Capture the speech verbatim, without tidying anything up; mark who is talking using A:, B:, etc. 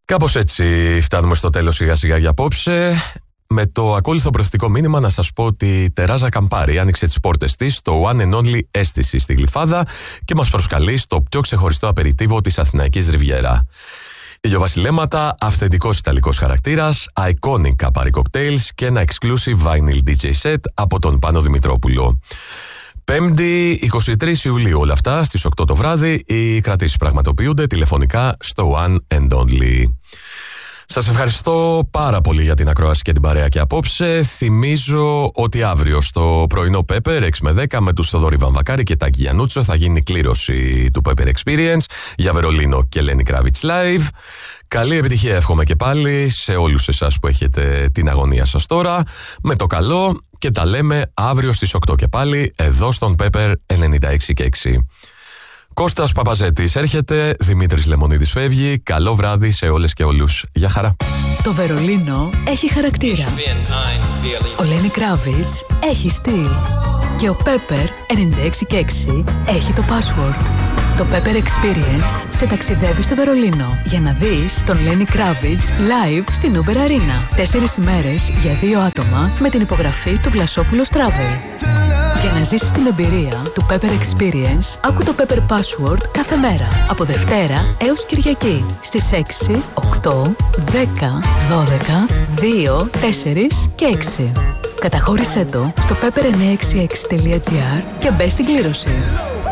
A: Κάπως έτσι φτάνουμε στο τέλος σιγά σιγά για απόψε. Με το ακόλουθο προθετικό μήνυμα να σας πω ότι η Τεράζα Καμπάρη άνοιξε τις πόρτες της στο One and Only Αίσθηση στη Γλυφάδα και μας προσκαλεί στο πιο ξεχωριστό απεριτίβο της Αθηναϊκής Ριβιέρα. Ηλιοβασιλέματα, αυθεντικός ιταλικός χαρακτήρας, iconic καπάρι cocktails και ένα exclusive vinyl ντι τζέι set από τον Πάνο Δημητρόπουλο. Πέμπτη, εικοστή τρίτη Ιουλίου, όλα αυτά στις οκτώ το βράδυ. Οι κρατήσεις πραγματοποιούνται τηλεφωνικά στο One and Only. Σας ευχαριστώ πάρα πολύ για την ακρόαση και την παρέα και απόψε. Θυμίζω ότι αύριο στο πρωινό Pepper έξι με δέκα με τους Θοδωρή Βαμβακάρη και Τάκη Γιαννούτσο θα γίνει κλήρωση του Pepper Experience για Βερολίνο και Lenny Kravitz Live. Καλή επιτυχία εύχομαι και πάλι σε όλους εσάς που έχετε την αγωνία σας τώρα. Με το καλό και τα λέμε αύριο στις οκτώ και πάλι εδώ στον Pepper ενενήντα έξι και έξι. Κώστας Παπαζέτης έρχεται, Δημήτρης Λεμονίδης φεύγει. Καλό βράδυ σε όλες και όλους. Γεια χαρά.
B: Το Βερολίνο έχει χαρακτήρα. Ο Lenny Kravitz έχει στυλ. Και ο Pepper ενενήντα έξι και έξι έχει το password. Το Pepper Experience σε ταξιδεύει στο Βερολίνο για να δεις τον Lenny Kravitz live στην Uber Arena. Τέσσερις ημέρες για δύο άτομα με την υπογραφή του Βλασόπουλος Travel. Για να ζήσεις την εμπειρία του Pepper Experience, άκου το Pepper Password κάθε μέρα, από Δευτέρα έως Κυριακή, στις έξι, οκτώ, δέκα, δώδεκα, δύο, τέσσερα και έξι. Καταχώρησέ το στο pepper εννιακόσια εξήντα έξι τελεία τζι άρ και μπες στην κλήρωση.